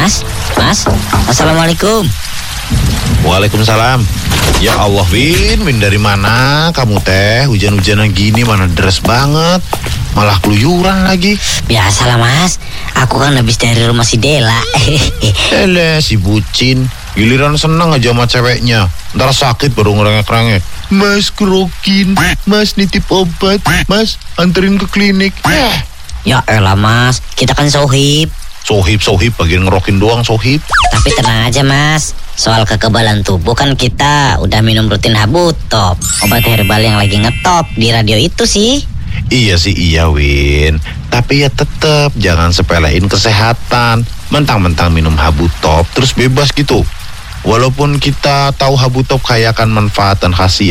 Mas, assalamualaikum. Waalaikumsalam. Ya Allah, Win dari mana kamu teh? Hujan-hujanan gini mana deres banget. Malah keluyuran lagi. Biasalah Mas, aku kan habis dari rumah si Dela. Si bucin. Giliran seneng aja sama ceweknya, ntar sakit baru ngerengek-rengek. Mas kerokin, Mas nitip obat, Mas anterin ke klinik. Ya elah Mas, kita kan sohib. Sohib bagian ngerokin doang sohib. Tapi tenang aja Mas, soal kekebalan tubuh kan kita udah minum rutin Habutop, obat herbal yang lagi ngetop di radio itu sih. Iya Win. Tapi ya tetep jangan sepelein kesehatan. Mentang-mentang minum Habutop terus bebas gitu. Walaupun kita tahu Habutop kaya akan manfaat dan khasiat,